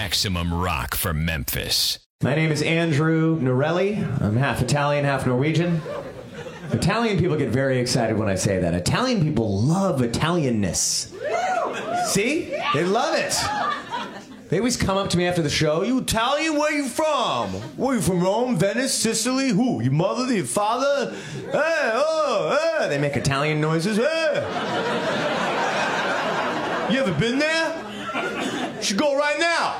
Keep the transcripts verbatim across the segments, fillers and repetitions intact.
Maximum Rock for Memphis. My name is Andrew Norelli. I'm half Italian, half Norwegian. Italian people get very excited when I say that. Italian people love Italianness. See? They love it. They always come up to me after the show. You Italian? Where you from? Where you from? Rome, Venice, Sicily? Who? Your mother, your father? Hey, oh, hey. They make Italian noises. Hey. You ever been there? You should go right now.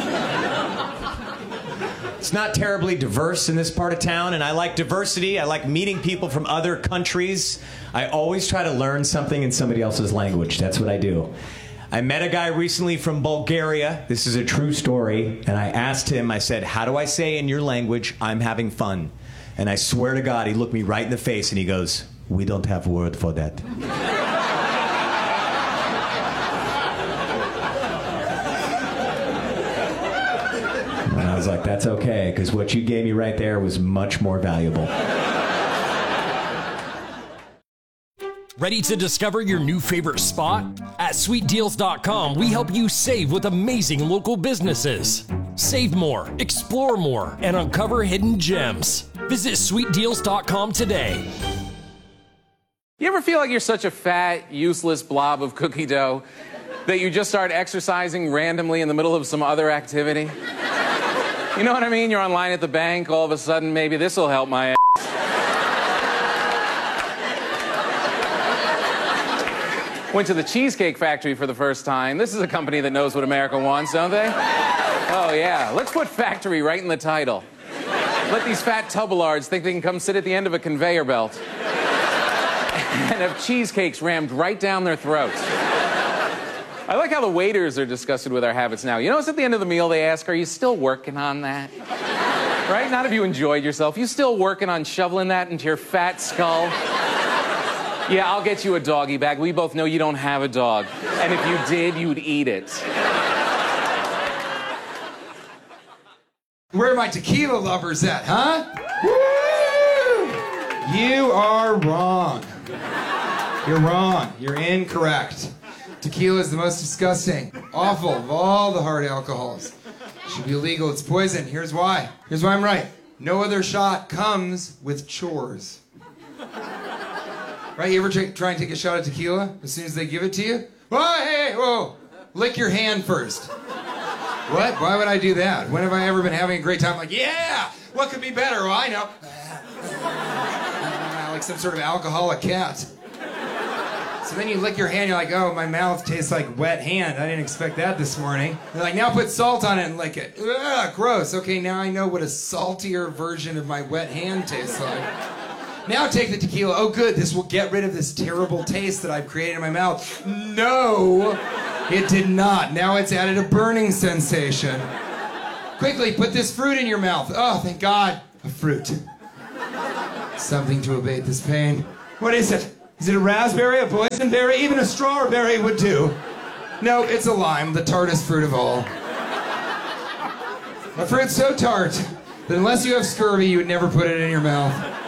It's not terribly diverse in this part of town, and I like diversity. I like meeting people from other countries. I always try to learn something in somebody else's language. That's what I do. I met a guy recently from Bulgaria. This is a true story. And I asked him, I said, how do I say in your language, I'm having fun? And I swear to God, he looked me right in the face and he goes, we don't have a word for that. And I was like, that's okay, because what you gave me right there was much more valuable. Ready to discover your new favorite spot? At sweet deals dot com, we help you save with amazing local businesses. Save more, explore more, and uncover hidden gems. Visit sweet deals dot com today. You ever feel like you're such a fat, useless blob of cookie dough that you just start exercising randomly in the middle of some other activity? You know what I mean? You're online at the bank, all of a sudden, maybe this will help my ass. Went to the Cheesecake Factory for the first time. This is a company that knows what America wants, don't they? Oh, yeah. Let's put factory right in the title. Let these fat tubelards think they can come sit at the end of a conveyor belt and have cheesecakes rammed right down their throats. I like how the waiters are disgusted with our habits now. You notice at the end of the meal they ask, are you still working on that? Right? Not if you enjoyed yourself. You still working on shoveling that into your fat skull? Yeah, I'll get you a doggy bag. We both know you don't have a dog. And if you did, you'd eat it. Where are my tequila lovers at, huh? Woo! You are wrong. You're wrong. You're incorrect. Tequila is the most disgusting, awful of all the hard alcohols. It should be illegal. It's poison. Here's why. Here's why I'm right. No other shot comes with chores. Right? You ever try, try and take a shot of tequila as soon as they give it to you? Whoa, hey, hey, whoa. Lick your hand first. What? Why would I do that? When have I ever been having a great time? Like, yeah, what could be better? Well, I know. Like some sort of alcoholic cat. So then you lick your hand, you're like, oh, my mouth tastes like wet hand. I didn't expect that this morning. They're like, now put salt on it and lick it. Ugh, gross. Okay, now I know what a saltier version of my wet hand tastes like. Now take the tequila. Oh, good, this will get rid of this terrible taste that I've created in my mouth. No, it did not. Now it's added a burning sensation. Quickly, put this fruit in your mouth. Oh, thank God, a fruit. Something to abate this pain. What is it? Is it a raspberry, a boysenberry? Even a strawberry would do. No, it's a lime, the tartest fruit of all. A fruit so tart that unless you have scurvy, you would never put it in your mouth.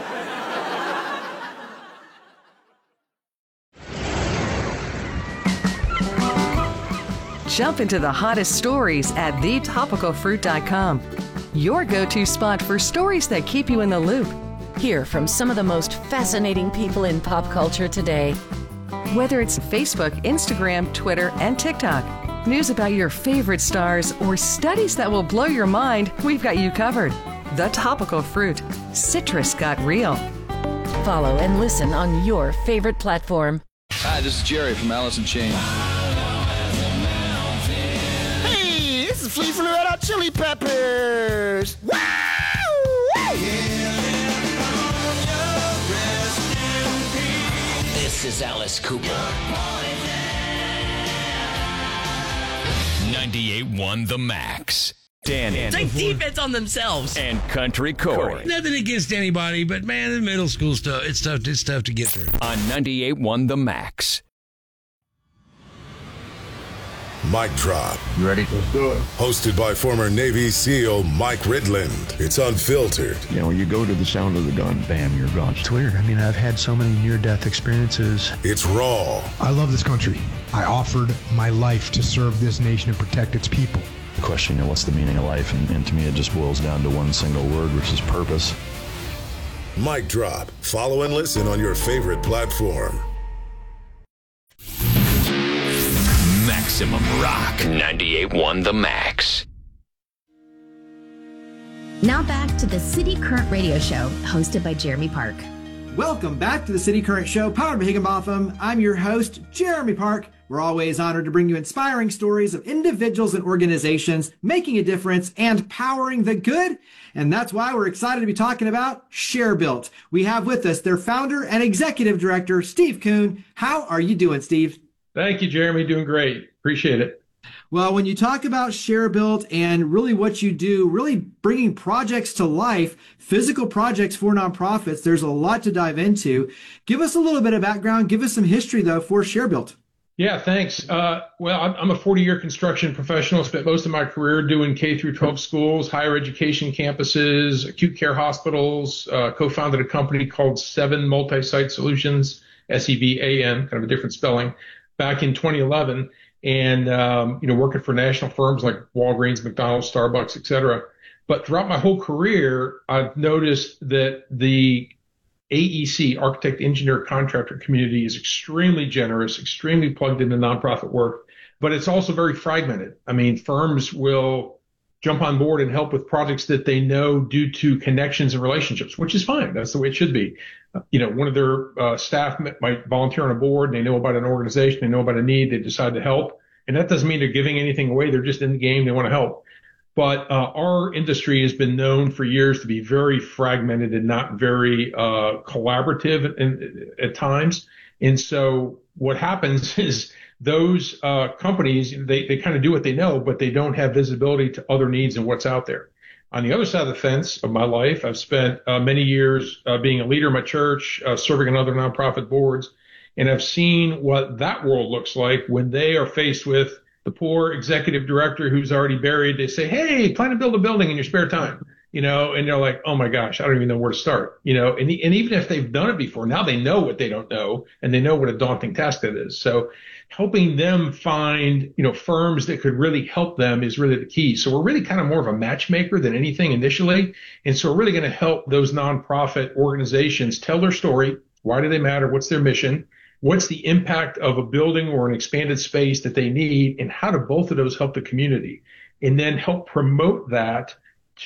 Jump into the hottest stories at the topical fruit dot com. Your go-to spot for stories that keep you in the loop. Hear from some of the most fascinating people in pop culture today. Whether it's Facebook, Instagram, Twitter, and TikTok, news about your favorite stars, or studies that will blow your mind, we've got you covered. The Topical Fruit. Citrus got real. Follow and listen on your favorite platform. Hi, this is Jerry from Alice in Chains. Hey, this is Flea from the Red Hot Chili Peppers. Wow! This is Alice Cooper. ninety-eight point one The Max. Dan. Take defense on themselves. And Country Corey. Nothing against anybody, but man, the middle school stuff, it's tough, it's tough to get through. On ninety-eight point one The Max. Mic Drop. You ready? Let's do it. Hosted by former Navy SEAL Mike Ridland. It's unfiltered. You know, you go to the sound of the gun, bam, you're gone. It's weird. I mean, I've had so many near-death experiences. It's raw. I love this country. I offered my life to serve this nation and protect its people. The question, you know, what's the meaning of life? And, and to me, it just boils down to one single word, which is purpose. Mic Drop. Follow and listen on your favorite platform. Maximum Rock ninety-eight point one The Max. Now back to the City Current Radio Show, hosted by Jeremy Park. Welcome back to the City Current Show, powered by Higginbotham. I'm your host, Jeremy Park. We're always honored to bring you inspiring stories of individuals and organizations making a difference and powering the good. And that's why we're excited to be talking about ShareBuilt. We have with us their founder and executive director, Steve Kuhn. How are you doing, Steve? Thank you, Jeremy. Doing great. Appreciate it. Well, when you talk about ShareBuilt and really what you do, really bringing projects to life, physical projects for nonprofits, there's a lot to dive into. Give us a little bit of background. Give us some history, though, for ShareBuilt. Yeah, thanks. Uh, well, I'm a forty-year construction professional. Spent most of my career doing K through twelve schools, higher education campuses, acute care hospitals. Uh, co-founded a company called Seven Multi-Site Solutions, S E V A N, kind of a different spelling, back in twenty eleven. And, um, you know, working for national firms like Walgreens, McDonald's, Starbucks, et cetera. But throughout my whole career, I've noticed that the A E C, architect, engineer, contractor community is extremely generous, extremely plugged into nonprofit work, but it's also very fragmented. I mean, firms will jump on board and help with projects that they know due to connections and relationships, which is fine. That's the way it should be. You know, one of their uh, staff might volunteer on a board, and they know about an organization, they know about a need, they decide to help. And that doesn't mean they're giving anything away. They're just in the game. They want to help. But uh, our industry has been known for years to be very fragmented and not very uh, collaborative in, at times. And so what happens is those uh, companies, they, they kind of do what they know, but they don't have visibility to other needs and what's out there. On the other side of the fence of my life, I've spent uh, many years uh, being a leader in my church, uh, serving on other nonprofit boards, and I've seen what that world looks like when they are faced with the poor executive director who's already buried. They say, hey, plan to build a building in your spare time, you know, and they're like, oh my gosh, I don't even know where to start, you know, and, and even if they've done it before, now they know what they don't know, and they know what a daunting task that is. So helping them find, you know, firms that could really help them is really the key. So we're really kind of more of a matchmaker than anything initially. And so we're really going to help those nonprofit organizations tell their story. Why do they matter? What's their mission? What's the impact of a building or an expanded space that they need? And how do both of those help the community? And then help promote that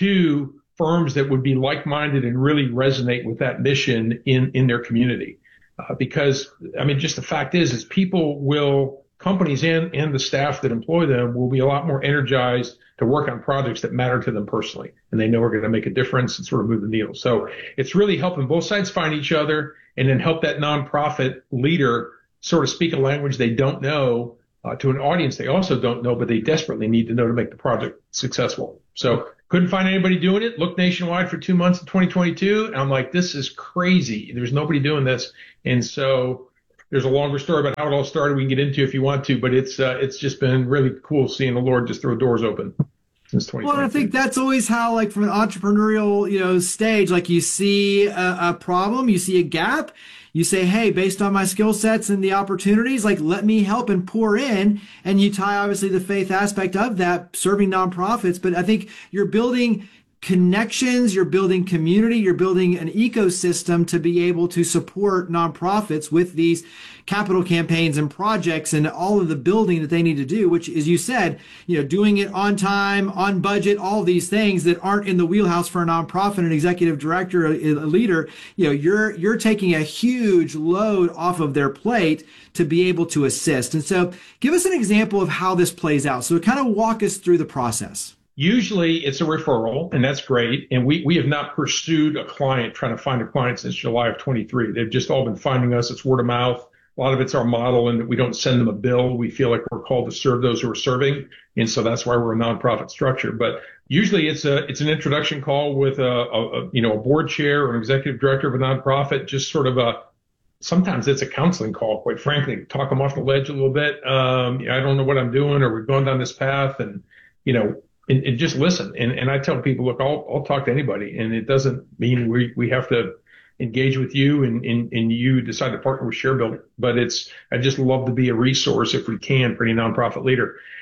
to firms that would be like-minded and really resonate with that mission in, in their community. Uh, because, I mean, just the fact is, is people will, companies and, and the staff that employ them will be a lot more energized to work on projects that matter to them personally. And they know are going to make a difference and sort of move the needle. So it's really helping both sides find each other and then help that nonprofit leader sort of speak a language they don't know uh, to an audience they also don't know, but they desperately need to know to make the project successful. So couldn't find anybody doing it. Looked nationwide for two months in twenty twenty-two. And I'm like, this is crazy. There's nobody doing this. And so there's a longer story about how it all started we can get into if you want to, but it's uh, it's just been really cool seeing the Lord just throw doors open since twenty twenty-two. Well, I think that's always how, like, from an entrepreneurial, you know, stage, like you see a, a problem, you see a gap, you say, hey, based on my skill sets and the opportunities, like, let me help and pour in. And you tie, obviously, the faith aspect of that, serving nonprofits. But I think you're building connections, you're building community, you're building an ecosystem to be able to support nonprofits with these capital campaigns and projects and all of the building that they need to do, which, as you said, you know, doing it on time, on budget, all these things that aren't in the wheelhouse for a nonprofit, an executive director, a, a leader. You know, you're you're taking a huge load off of their plate to be able to assist. And so give us an example of how this plays out. So kind of walk us through the process. Usually it's a referral, and that's great. And we, we have not pursued a client, trying to find a client since July of twenty-three. They've just all been finding us. It's word of mouth. A lot of it's our model, and we don't send them a bill. We feel like we're called to serve those who are serving. And so that's why we're a nonprofit structure. But usually it's a, it's an introduction call with a, a, a you know, a board chair or an executive director of a nonprofit, just sort of a, sometimes it's a counseling call, quite frankly, talk them off the ledge a little bit. Um, I don't know what I'm doing, or we've gone down this path, and, you know, And, and just listen. And, and I tell people, look, I'll, I'll talk to anybody. And it doesn't mean we, we have to engage with you and, and, and you decide to partner with ShareBuilt. But it's, I just love to be a resource if we can for any nonprofit leader.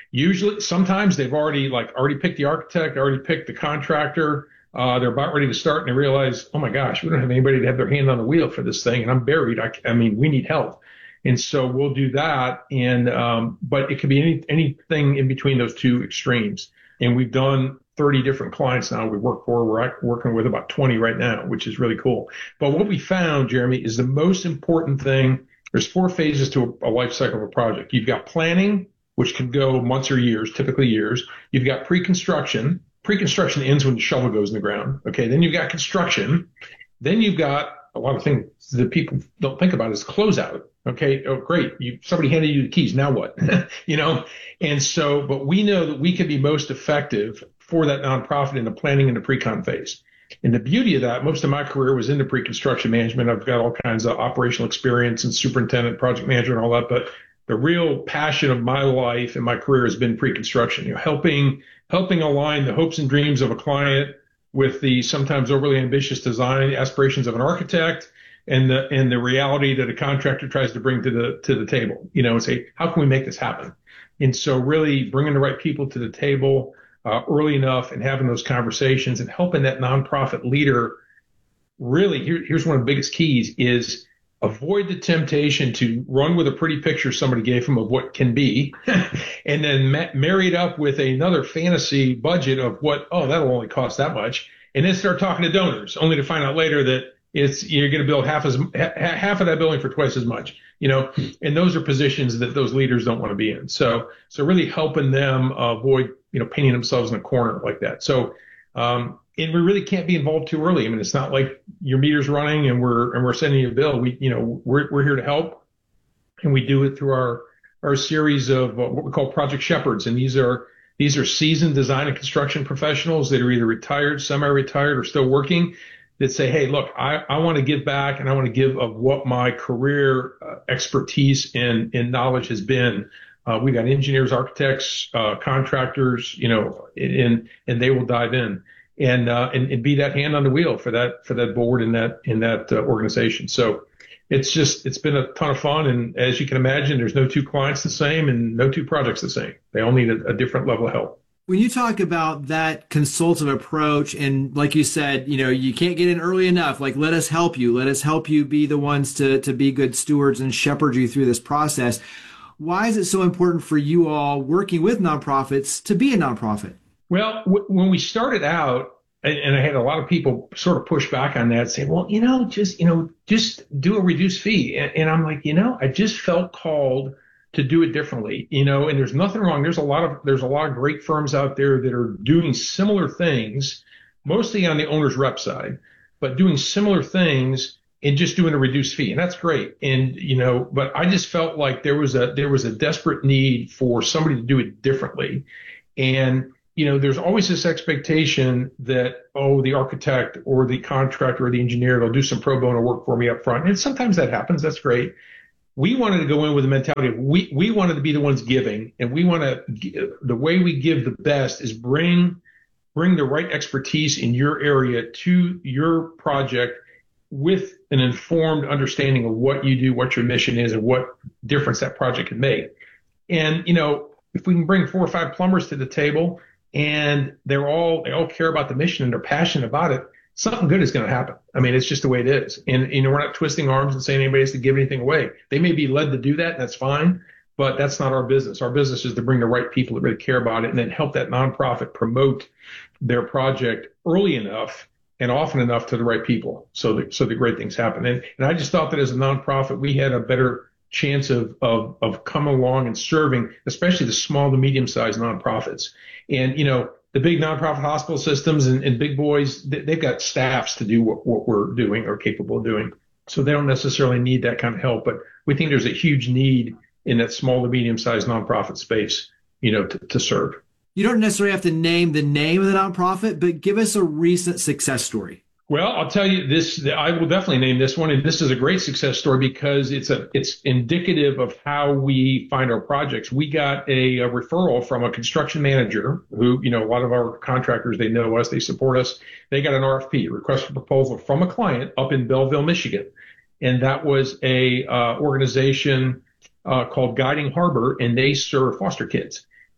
usually, sometimes they've already like already picked the architect, already picked the contractor. Uh, they're about ready to start, and they realize, oh my gosh, we don't have anybody to have their hand on the wheel for this thing, and I'm buried. I, I mean, we need help. And so we'll do that. And, um, but it could be any, anything in between those two extremes. And we've done thirty different clients now we work for. We're working with about twenty right now, which is really cool. But what we found, Jeremy, is the most important thing. There's four phases to a, a life cycle of a project. You've got planning, which can go months or years, typically years. You've got pre-construction. Pre-construction ends when the shovel goes in the ground. Okay. Then you've got construction. Then you've got a lot of things that people don't think about is closeout. Okay. Oh, great. You, somebody handed you the keys. Now what? you know? And so, but we know that we can be most effective for that nonprofit in the planning and the pre-con phase. And the beauty of that, most of my career was in the pre-construction management. I've got all kinds of operational experience and superintendent, project manager and all that. But the real passion of my life and my career has been pre-construction, you know, helping, helping align the hopes and dreams of a client with the sometimes overly ambitious design aspirations of an architect and the, and the reality that a contractor tries to bring to the, to the table, you know, and say, how can we make this happen? And so really bringing the right people to the table, uh, early enough and having those conversations and helping that nonprofit leader really, here, here's one of the biggest keys is avoid the temptation to run with a pretty picture somebody gave him of what can be and then ma- marry it up with another fantasy budget of what, oh, that'll only cost that much. And then start talking to donors only to find out later that it's, you're going to build half as, ha- half of that building for twice as much, you know, and those are positions that those leaders don't want to be in. So, so really helping them avoid, you know, painting themselves in a corner like that. So, um, and we really can't be involved too early. I mean, it's not like your meter's running and we're and we're sending you a bill. We, you know, we're we're here to help, and we do it through our our series of uh, what we call project shepherds. And these are these are seasoned design and construction professionals that are either retired, semi-retired, or still working. That say, hey, look, I I want to give back and I want to give of what my career uh, expertise and and knowledge has been. Uh, we got engineers, architects, uh, contractors, you know, and and they will dive in. And, uh, and, and be that hand on the wheel for that, for that board in that, in that uh, organization. So it's just, it's been a ton of fun. And as you can imagine, there's no two clients the same and no two projects the same. They all need a, a different level of help. When you talk about that consultative approach and like you said, you know, you can't get in early enough, like let us help you, let us help you be the ones to, to be good stewards and shepherd you through this process. Why is it so important for you all working with nonprofits to be a nonprofit? Well, w- when we started out, and, and I had a lot of people sort of push back on that, say, well, you know, just, you know, just do a reduced fee. And, and I'm like, you know, I just felt called to do it differently, you know, and there's nothing wrong. There's a lot of, there's a lot of great firms out there that are doing similar things, mostly on the owner's rep side, but doing similar things and just doing a reduced fee. And that's great. And, you know, but I just felt like there was a, there was a desperate need for somebody to do it differently. And, you know, there's always this expectation that, oh, the architect or the contractor or the engineer, they'll do some pro bono work for me up front. And sometimes that happens. That's great. We wanted to go in with the mentality of we, we wanted to be the ones giving, and we want to, the way we give the best is bring, bring the right expertise in your area to your project with an informed understanding of what you do, what your mission is, and what difference that project can make. And, you know, if we can bring four or five plumbers to the table, and they're all, they all care about the mission and they're passionate about it, something good is going to happen. I mean, it's just the way it is. And, you know, we're not twisting arms and saying anybody has to give anything away. They may be led to do that, and that's fine, but that's not our business. Our business is to bring the right people that really care about it and then help that nonprofit promote their project early enough and often enough to the right people so that, so the great things happen. And, and I just thought that as a nonprofit, we had a better chance of, of, of coming along and serving, especially the small to medium sized nonprofits. And, you know, the big nonprofit hospital systems and, and big boys, they, they've got staffs to do what, what we're doing or capable of doing. So they don't necessarily need that kind of help, but we think there's a huge need in that small to medium sized nonprofit space, you know, to, to serve. You don't necessarily have to name the name of the nonprofit, but give us a recent success story. Well, I'll tell you this, I will definitely name this one. And this is a great success story because it's a, it's indicative of how we find our projects. We got a, a referral from a construction manager who, you know, a lot of our contractors, they know us, they support us. They got an R F P, a request for proposal from a client up in Belleville, Michigan. And that was a, uh, organization, uh, called Guiding Harbor, and they serve foster kids.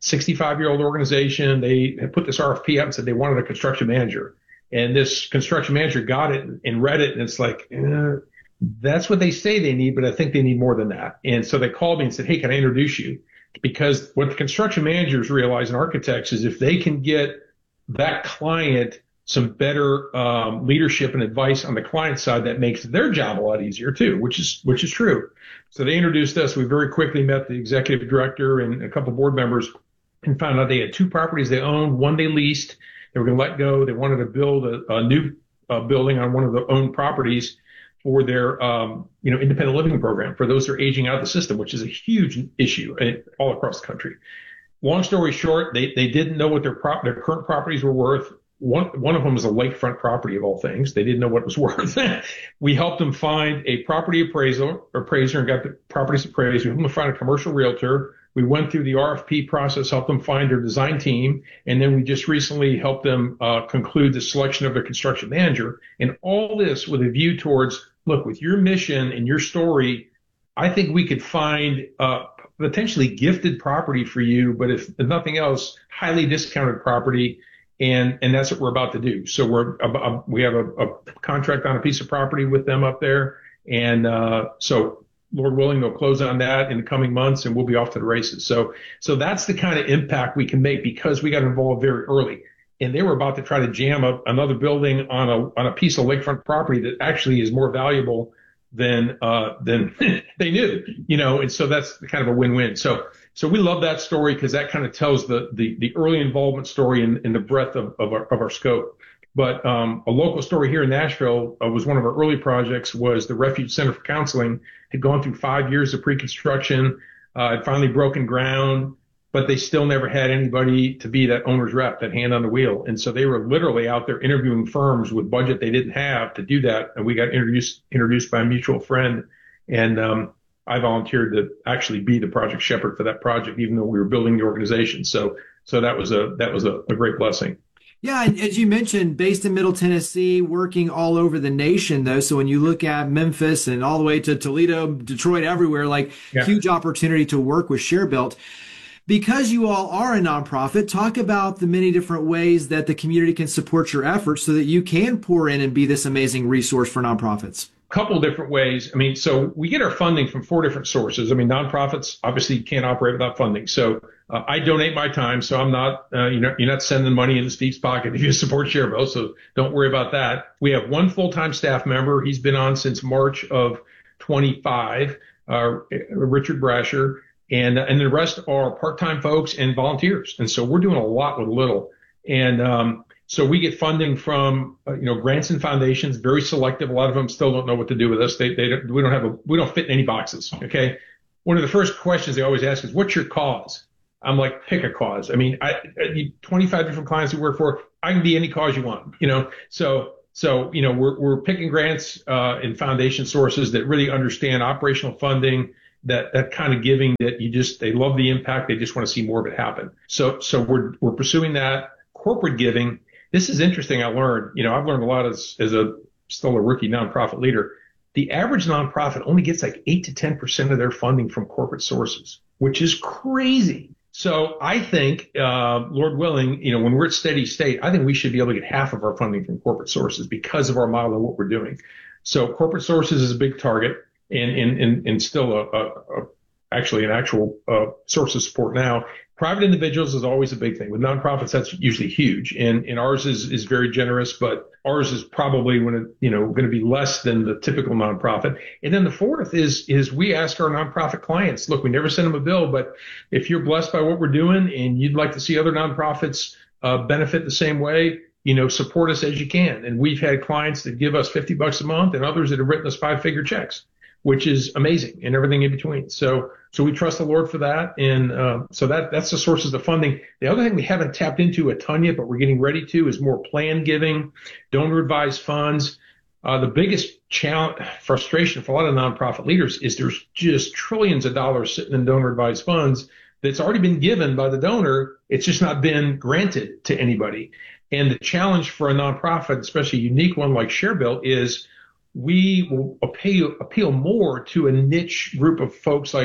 sixty-five-year-old organization. They had put this R F P up and said they wanted a construction manager. And this construction manager got it and read it, and it's like, eh, that's what they say they need, but I think they need more than that. And so they called me and said, hey, can I introduce you? Because what the construction managers realize and architects is if they can get that client some better um, leadership and advice on the client side, that makes their job a lot easier too, which is which is true. So they introduced us. We very quickly met the executive director and a couple of board members and found out they had two properties they owned, one they leased. They were going to let go. They wanted to build a, a new uh, building on one of the owned properties for their, um, you know, independent living program for those that are aging out of the system, which is a huge issue all across the country. Long story short, they, they didn't know what their prop, their current properties were worth. One, one of them was a lakefront property of all things. They didn't know what it was worth. We helped them find a property appraisal, appraiser and got the properties appraised. We helped them find a commercial realtor. We went through the R F P process, helped them find their design team, and then we just recently helped them uh, conclude the selection of their construction manager. And all this with a view towards, look, with your mission and your story, I think we could find uh, potentially gifted property for you, but if nothing else, highly discounted property. And, and that's what we're about to do. So we're, uh, we have a, a contract on a piece of property with them up there. And, uh, so Lord willing, they'll close on that in the coming months and we'll be off to the races. So, so that's the kind of impact we can make because we got involved very early. And they were about to try to jam up another building on a, on a piece of lakefront property that actually is more valuable than, uh, than they knew, you know, and so that's kind of a win-win. So, So we love that story because that kind of tells the, the, the early involvement story and, and the breadth of, of, our, of our scope. But um, a local story here in Nashville uh, was one of our early projects was the Refuge Center for Counseling. Had gone through five years of pre-construction, uh, had finally broken ground, but they still never had anybody to be that owner's rep, that hand on the wheel. And so they were literally out there interviewing firms with budget they didn't have to do that. And we got introduced introduced by a mutual friend. And um I volunteered to actually be the project shepherd for that project, even though we were building the organization. So, so that was a, that was a, a great blessing. Yeah. And as you mentioned, based in Middle Tennessee, working all over the nation though. So when you look at Memphis and all the way to Toledo, Detroit, everywhere, like yeah. huge opportunity to work with ShareBuilt. Because you all are a nonprofit, talk about the many different ways that the community can support your efforts so that you can pour in and be this amazing resource for nonprofits. Couple different ways. I mean, so we get our funding from four different sources. I mean, nonprofits obviously can't operate without funding. So uh, I donate my time. So I'm not, uh, you know, you're not sending money into Steve's pocket if you support ShareBuilt. So don't worry about that. We have one full-time staff member. He's been on since March of twenty-five, uh, Richard Brasher. And, and the rest are part-time folks and volunteers. And so we're doing a lot with little. And, um, So we get funding from, uh, you know, grants and foundations, very selective. A lot of them still don't know what to do with us. They, they don't, we don't have a, we don't fit in any boxes. Okay. One of the first questions they always ask is, what's your cause? I'm like, pick a cause. I mean, I, I twenty-five different clients we work for. I can be any cause you want, you know? So, so, you know, we're, we're picking grants, uh, and foundation sources that really understand operational funding, that, that kind of giving that you just, they love the impact. They just want to see more of it happen. So, so we're, we're pursuing that. Corporate giving. This is interesting. I learned, you know, I've learned a lot as, as a still a rookie nonprofit leader. The average nonprofit only gets like eight to ten percent of their funding from corporate sources, which is crazy. So I think, uh, Lord willing, you know, when we're at steady state, I think we should be able to get half of our funding from corporate sources because of our model and what we're doing. So corporate sources is a big target and, and, and, and still a, a, a actually an actual, uh, source of support now. Private individuals is always a big thing. With nonprofits, that's usually huge. And, and ours is, is very generous, but ours is probably when it, you know, going to be less than the typical nonprofit. And then the fourth is, is we ask our nonprofit clients, look, we never send them a bill, but if you're blessed by what we're doing and you'd like to see other nonprofits, uh, benefit the same way, you know, support us as you can. And we've had clients that give us fifty bucks a month and others that have written us five figure checks, which is amazing, and everything in between. So, so we trust the Lord for that. And, uh, so that, that's the sources of funding. The other thing we haven't tapped into a ton yet, but we're getting ready to is more planned giving, donor advised funds. Uh, the biggest challenge, frustration for a lot of nonprofit leaders is there's just trillions of dollars sitting in donor advised funds that's already been given by the donor. It's just not been granted to anybody. And the challenge for a nonprofit, especially a unique one like ShareBuilt, is we will appeal, appeal more to a niche group of folks like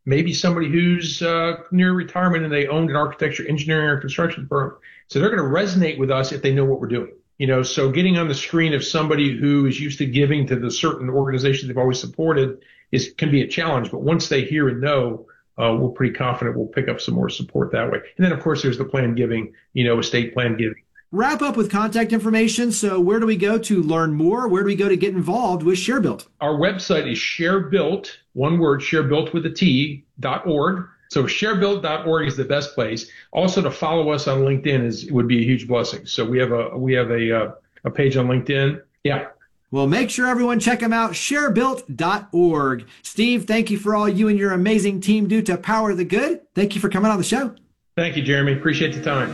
maybe somebody who's uh, near retirement and they owned an architecture, engineering, or construction firm. So they're going to resonate with us if they know what we're doing. You know, so getting on the screen of somebody who is used to giving to the certain organizations they've always supported is can be a challenge. But once they hear and know, uh, we're pretty confident we'll pick up some more support that way. And then, of course, there's the planned giving, you know, estate plan giving. Wrap up with contact information. So where do we go to learn more? Where do we go to get involved with ShareBuilt? Our website is ShareBuilt, one word, ShareBuilt with a T, dot org. So sharebuilt dot org is the best place. Also, to follow us on LinkedIn is would be a huge blessing. So we have a we have a uh, a page on LinkedIn. Yeah. Well, make sure everyone check them out, sharebuilt dot org. Steve, thank you for all you and your amazing team do to power the good. Thank you for coming on the show. Thank you, Jeremy. Appreciate the time.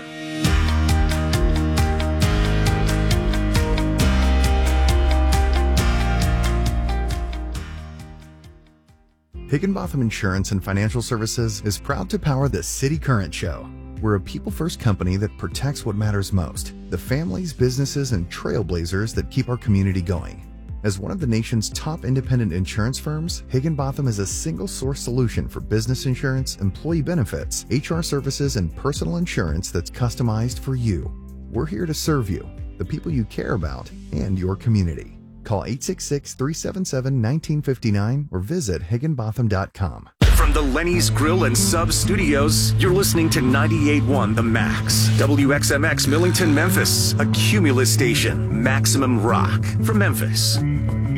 Higginbotham Insurance and Financial Services is proud to power the City Current Show. We're a people-first company that protects what matters most, the families, businesses, and trailblazers that keep our community going. As one of the nation's top independent insurance firms, Higginbotham is a single-source solution for business insurance, employee benefits, H R services, and personal insurance that's customized for you. We're here to serve you, the people you care about, and your community. Call eight six six, three seven seven, one nine five nine or visit higginbotham dot com. From the Lenny's Grill and Sub Studios, you're listening to ninety-eight point one The Max. W X M X Millington, Memphis, a Cumulus station. Maximum rock from Memphis.